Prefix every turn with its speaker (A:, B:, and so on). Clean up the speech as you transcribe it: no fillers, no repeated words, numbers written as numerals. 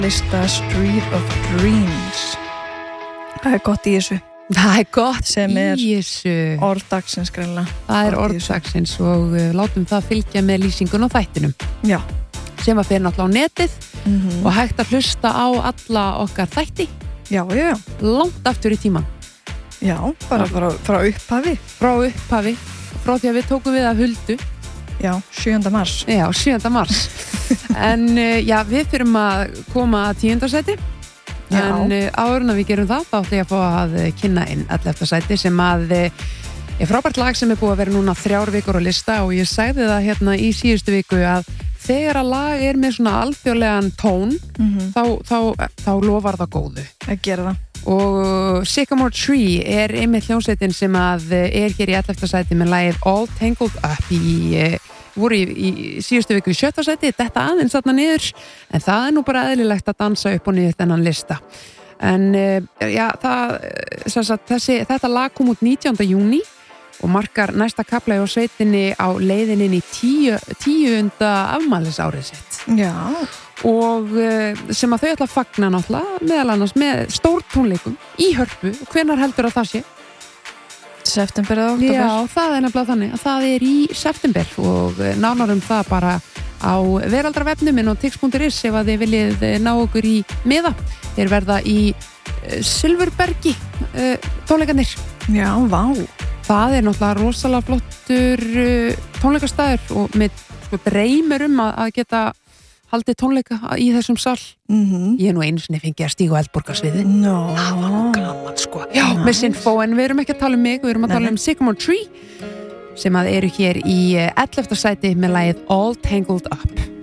A: lista Street of Dreams. Það gott í þessu.
B: Það gott
A: sem
B: í þessu.
A: Orðdagsins greinlega.
B: Það orðdagsins og látum það fylgja með lýsingun og þættinum.
A: Já.
B: Sem að fyrir náttúrulega á netið og hægt að hlusta á alla okkar þætti.
A: Já.
B: Langt aftur í tíman.
A: Já, bara frá upphafi.
B: Frá upphafi. Frá því að við tókum við af Huldu.
A: Já, 7. mars.
B: Já, 7. mars. En já, við þurfum að koma að 10. sæti. En áður en að við gerum það, þá ætla ég að fá að kynna inn 11. sæti sem að er frábært lag sem er búið að vera núna 3 vikur á lista og ég sagði það hérna í síðustu viku að þegar að lag er með svona alþjóðlegan tón, þá lofar það góðu.
A: Að gera það.
B: Og Sycamore Tree er einmitt hljómsveitin sem að er hér í 11. sæti með lagið All Tangled Up voru í síðustu viku í 7. sæti, þetta aðeins þarna niður, en það er nú bara eðlilegt að dansa upp og niður þennan lista. En já, þetta lag kom út 19. júní og markar næsta kafla á sveitinni á leiðinni í 10. afmælisárið sitt.
A: Já.
B: Og sem að þau ætla að fagna náttúrulega meðal annars með stór tónleikum í Hörpu og hvenær heldur að það sé?
A: September eða október?
B: Já, það er nefnilega þannig að það er í september og nánar það bara á veraldarvefnum og tix.is ef að þið viljið ná okkur í miða. Þeir verða í Silfurbergi tónleikarnir.
A: Já, vá.
B: Það er náttúrulega rosalega flottur tónleikastæður og með dreymir að geta haldið tónleika í þessum sal. Ég er nú einu sinni fengið að stíga á Eldborgarsviðið. Það var nú gaman sko. Já, með Sinfó, en við erum ekki að tala um mig, við erum að tala um Sycamore Tree sem að eru hér í 11. sæti með lagið All Tangled Up.